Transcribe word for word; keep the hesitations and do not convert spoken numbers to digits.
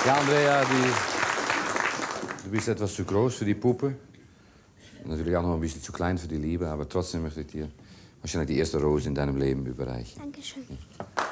Ja, Andrea, die, du bist etwas zu groß für die Puppe. Natürlich auch noch ein bisschen zu klein für die Liebe, aber trotzdem möchte ich dir wahrscheinlich die erste Rose in deinem Leben überreichen. Dankeschön. Ja.